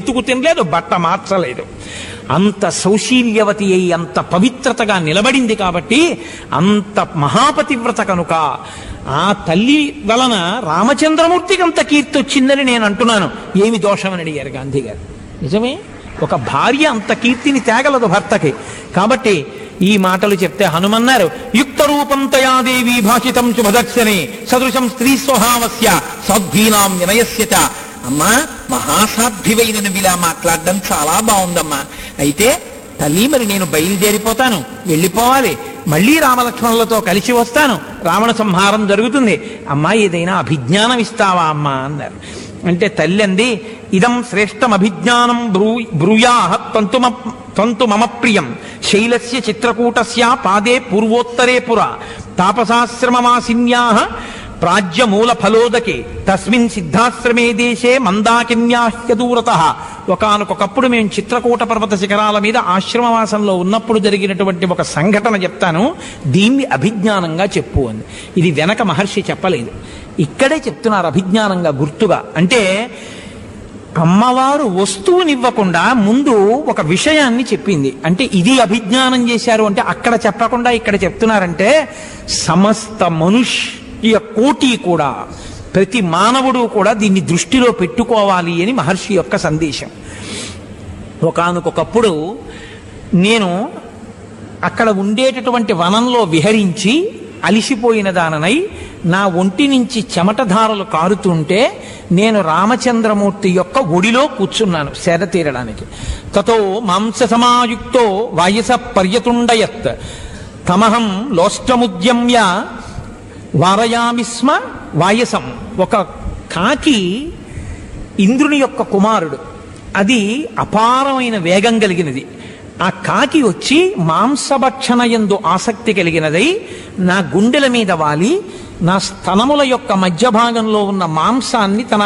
మెతుకు తినలేదు, బట్ట మార్చలేదు. అంత సౌశీల్యవతి అయి అంత పవిత్రతగా నిలబడింది కాబట్టి అంత మహాపతివ్రత కనుక ఆ తల్లి వలన రామచంద్రమూర్తికి అంత కీర్తి వచ్చిందని నేను అంటున్నాను. ఏమి దోషమని అడిగారు గాంధీ గారు. నిజమే, ఒక భార్య అంత కీర్తిని తేగలదు భర్తకి. కాబట్టి ఈ మాటలు చెప్తే హనుమన్నారు, యుక్త రూపం తయాదేవి భాషితం శుభదక్షిణే సదృశం స్త్రీ స్వభావస్య సద్భీనాం వినయస్యత. అమ్మా, మహాసాధ్వివైన ఇలా మాట్లాడడం చాలా బాగుందమ్మా. అయితే తల్లి, మరి నేను బయలుదేరిపోతాను, వెళ్ళిపోవాలి, మళ్ళీ రామలక్ష్మణులతో కలిసి వస్తాను, రావణ సంహారం జరుగుతుంది. అమ్మా, ఏదైనా అభిజ్ఞానం ఇస్తావా అమ్మా అన్నారు. అంటే తల్లి అంది, ఇదం శ్రేష్టం అభిజ్ఞానం బ్రూయాహ తంతు మమ ప్రియం శైలస్య చిత్రకూటస్య పాదే పూర్వోత్తరే పుర తాపసాశ్రమమాసిన్యాః ప్రాజ్యమూల ఫలోదకే తస్మిన్ సిద్ధాశ్రమే దేశే మందాకిన్యాహ్యదూరతః. ఒకానొకప్పుడు మేము చిత్రకూట పర్వత శిఖరాల మీద ఆశ్రమవాసంలో ఉన్నప్పుడు జరిగినటువంటి ఒక సంఘటన చెప్తాను, దీన్ని అభిజ్ఞానంగా చెప్పు అంది. ఇది వెనక మహర్షి చెప్పలేదు, ఇక్కడే చెప్తున్నారు అభిజ్ఞానంగా గుర్తుగా. అంటే అమ్మవారు వస్తువునివ్వకుండా ముందు ఒక విషయాన్ని చెప్పింది. అంటే ఇది అభిజ్ఞానం చేశారు అంటే అక్కడ చెప్పకుండా ఇక్కడ చెప్తున్నారంటే సమస్త మనుష్య కోటి కూడా, ప్రతి మానవుడు కూడా దీన్ని దృష్టిలో పెట్టుకోవాలి అని మహర్షి యొక్క సందేశం. ఒకానొకప్పుడు నేను అక్కడ ఉండేటటువంటి వనంలో విహరించి అలిసిపోయిన దాననై నా ఒంటి నుంచి చెమటధారలు కారుతుంటే నేను రామచంద్రమూర్తి యొక్క ఒడిలో కూర్చున్నాను సేద తీరడానికి. తతో మాంస సమాయుక్తో వాయస పర్యతుండయత్ తమహం లోష్టముద్యమ్య వారయామిస్మ వాయసం. ఒక కాకి ఇంద్రుని యొక్క కుమారుడు, అది అపారమైన వేగం కలిగినది. ఆ కాకి వచ్చి మాంసభక్షణ యందు ఆసక్తి కలిగినదై నా గుండెల మీద వాలి నా స్తనముల యొక్క మధ్య భాగంలో ఉన్న మాంసాన్ని తన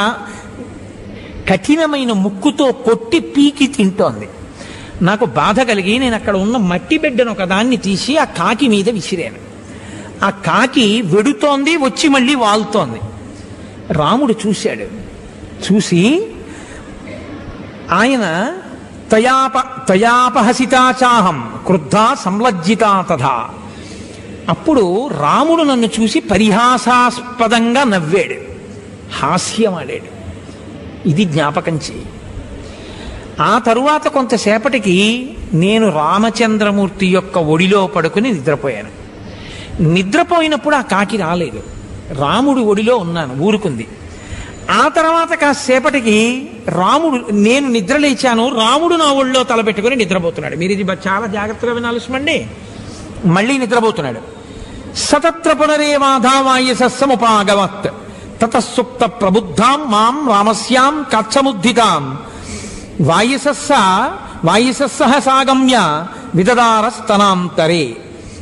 కఠినమైన ముక్కుతో కొట్టి పీకి తింటోంది. నాకు బాధ కలిగి నేను అక్కడ ఉన్న మట్టి బిడ్డను ఒకదాన్ని తీసి ఆ కాకి మీద విసిరాను. ఆ కాకి వెడుతోంది, వచ్చి మళ్ళీ వాలుతోంది. రాముడు చూసి ఆయన తయాపహసితాచాహం క్రుద్ధా సంలజ్జితా తథా. అప్పుడు రాముడు నన్ను చూసి పరిహాసాస్పదంగా నవ్వాడు, హాస్యమాడాడు. ఇది జ్ఞాపకం చేయి. ఆ తరువాత కొంతసేపటికి నేను రామచంద్రమూర్తి యొక్క ఒడిలో పడుకుని నిద్రపోయాను. నిద్రపోయినప్పుడు ఆ కాకి రాలేదు, రాముడు ఒడిలో ఉన్నాను, ఊరుకుంది. ఆ తర్వాత కాసేపటికి నేను నిద్ర లేచాను, రాముడు నా ఒళ్ళో తలపెట్టుకుని నిద్రపోతున్నాడు. మీరు ఇది చాలా జాగ్రత్తగా వినాల్సిమండి. మళ్ళీ నిద్రపోతున్నాడు. సతత్ర పునరేవాధావాయసముపాగవత్ తతసుప్త ప్రబుద్ధాం మాం రామస్యాం కచ్చముద్ధితాం వాయసస్సహ సాగమ్య విదదారస్తనాంతరే.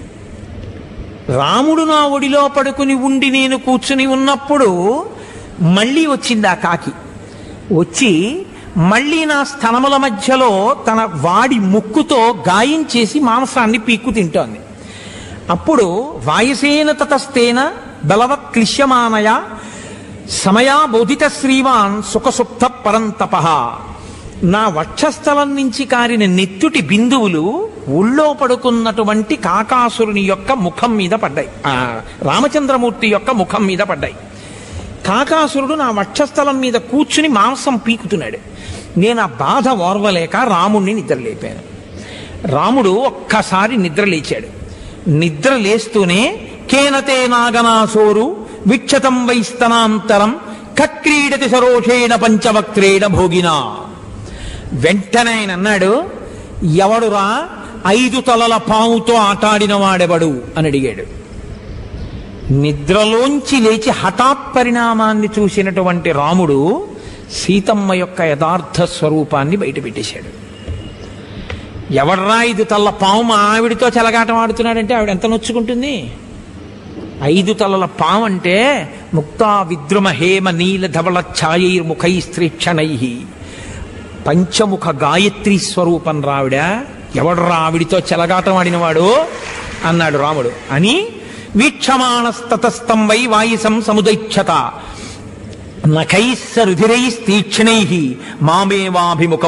రాముడు నా ఒడిలో పడుకుని ఉండి నేను కూర్చుని ఉన్నప్పుడు మళ్ళీ వచ్చింది ఆ కాకి. వచ్చి మళ్ళీ నా స్తనముల మధ్యలో తన వాడి ముక్కుతో గాయం చేసి మాంసాన్ని పీక్కు తింటోంది. అప్పుడు వాయసేన తతస్తేన బలవత్ క్లిశ్యమానయ సమయా బోధిత శ్రీవాన్ సుఖసుప్త పరంతప. నా వక్షస్థలం నుంచి కారిన నెత్తుటి బిందువులు ఒళ్ళో పడుకున్నటువంటి కాకాసురుని యొక్క ముఖం మీద పడ్డాయి, రామచంద్రమూర్తి యొక్క ముఖం మీద పడ్డాయి. కాకాసురుడు నా వక్షస్థలం మీద కూర్చుని మాంసం పీకుతున్నాడు. నేను ఆ బాధ ఓర్వలేక రాముణ్ణి నిద్రలేపాను. రాముడు ఒక్కసారి నిద్రలేచాడు. నిద్ర లేస్తూనే కేనతే నాగనాసోరు విక్షతం వైస్తనాంతరం కక్రీడతి సరోషేణ పంచవక్త్రేణ భోగినా. వెంటనే ఆయన అన్నాడు, ఎవడురా 5 తలల పాముతో ఆటాడిన వాడెవడు అని అడిగాడు. నిద్రలోంచి లేచి హఠాత్ పరిణామాన్ని చూసినటువంటి రాముడు సీతమ్మ యొక్క యథార్థ స్వరూపాన్ని బయటపెట్టేశాడు. ఎవడ్రా 5 తలల పాము ఆవిడితో చెలగాటం ఆడుతున్నాడంటే ఆవిడ ఎంత నొచ్చుకుంటుంది? 5 తలల పాము అంటే ముక్తా విద్రుమ హేమ నీల ధవళ ఛాయైర్ముఖై స్త్రీక్షణై పంచముఖ గాయత్రి స్వరూపం రావిడ. ఎవడ్రా ఆవిడితో చెలగాటం ఆడినవాడు అన్నాడు రాముడు. అని వీక్షమాణస్తతస్తం వై వాయిసం సముదైక్షత నఖైస్స రుధిరైస్తీక్ష్ణై మామేవాభిముఖ